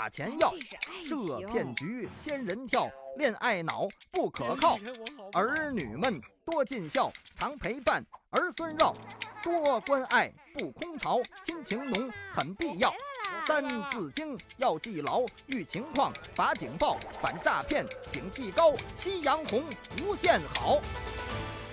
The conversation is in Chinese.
打钱要，设骗局仙人跳，恋爱脑不可靠。儿女们多尽孝，常陪伴儿孙绕，多关爱不空巢，亲情浓很必要。三字经要记牢，遇情况罚警报，反诈骗警惕高，夕阳红无限好。